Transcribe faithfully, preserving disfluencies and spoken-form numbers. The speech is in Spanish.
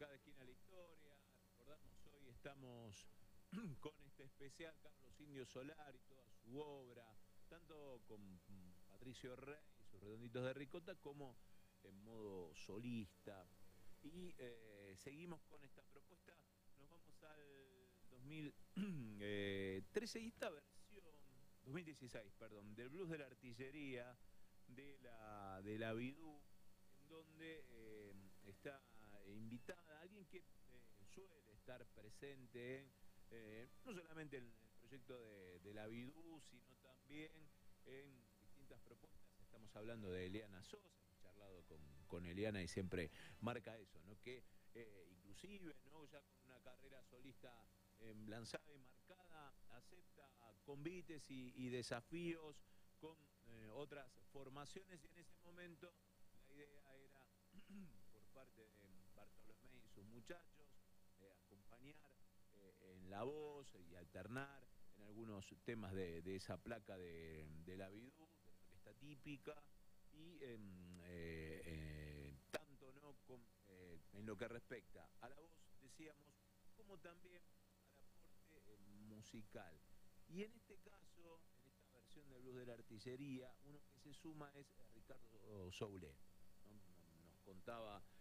cada esquina de la historia. Recordamos, hoy estamos con este especial Carlos Indio Solari y toda su obra, tanto con Patricio Rey y sus Redonditos de Ricota, como en modo solista. Y eh, seguimos con esta propuesta. Nos vamos al dos mil trece y esta versión, dos mil dieciséis, perdón, del blues de la artillería, de la, de la Bidú, en donde eh, está invitada alguien que eh, suele estar presente, eh, no solamente en el proyecto de, de la Bidú, sino también en distintas propuestas. Estamos hablando de Eliana Sosa, hemos charlado con, con Eliana y siempre marca eso, ¿no? Que eh, inclusive, ¿no? Ya con una carrera solista eh, lanzada y marcada, acepta convites y, y desafíos con eh, otras formaciones, y en ese momento la idea era por parte de Bartolomé y sus muchachos eh, acompañar eh, en la voz y alternar en algunos temas de, de esa placa de, de la Bidú, de la orquesta típica, y eh, eh, tanto no con, eh, en lo que respecta a la voz, decíamos, como también al aporte eh, musical. Y en este caso, en esta versión del blues de la artillería, uno que se suma es Ricardo Soule, ¿no? Nos contaba